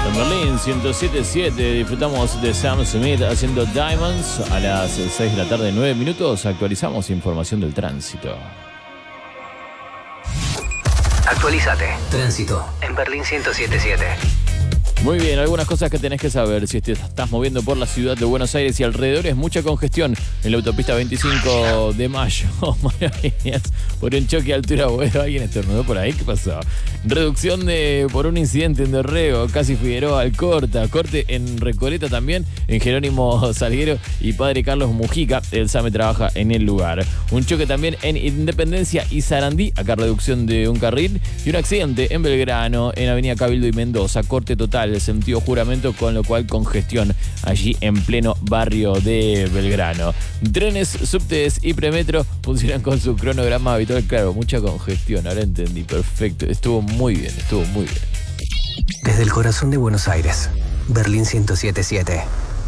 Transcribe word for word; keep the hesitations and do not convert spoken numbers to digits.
En Berlín ciento siete punto siete disfrutamos de Sam Smith haciendo Diamonds a las seis de la tarde, nueve minutos. Actualizamos información del tránsito. Actualízate. Tránsito en Berlín ciento siete punto siete. Muy bien, algunas cosas que tenés que saber si te estás moviendo por la ciudad de Buenos Aires y alrededores. Mucha congestión en la autopista veinticinco de mayo. Maravillas, por un choque a altura. Bueno, ¿alguien estornudó por ahí? ¿Qué pasó? Reducción de por un incidente en Dorrego, casi Figueroa Alcorta. Corte en Recoleta también, en Jerónimo Salguero y Padre Carlos Mujica. El SAME trabaja en el lugar. Un choque también en Independencia y Sarandí. Acá reducción de un carril. Y un accidente en Belgrano, en Avenida Cabildo y Mendoza. Corte total de sentido juramento, con lo cual congestión allí en pleno barrio de Belgrano. Trenes, subtes y premetro funcionan con su cronograma habitual. Claro, mucha congestión, ahora entendí, perfecto. Estuvo muy bien, estuvo muy bien. Desde el corazón de Buenos Aires, Berlín ciento siete punto siete.